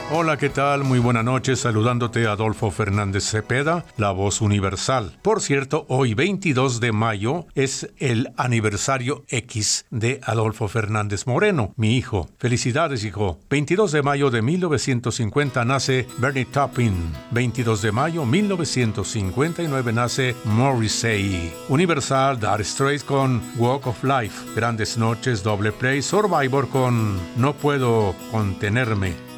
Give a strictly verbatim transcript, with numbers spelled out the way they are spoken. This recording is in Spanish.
Hola, ¿qué tal? Muy buena noche, saludándote Adolfo Fernández Cepeda, la voz universal. Por cierto, hoy veintidós de mayo es el aniversario X de Adolfo Fernández Moreno, mi hijo. Felicidades, hijo. veintidós de mayo de mil novecientos cincuenta nace Bernie Taupin. veintidós de mayo de mil novecientos cincuenta y nueve nace Morrissey. Universal, Dire Straits con Walk of Life. Grandes noches, Doble Play, Survivor con No Puedo Contenerme.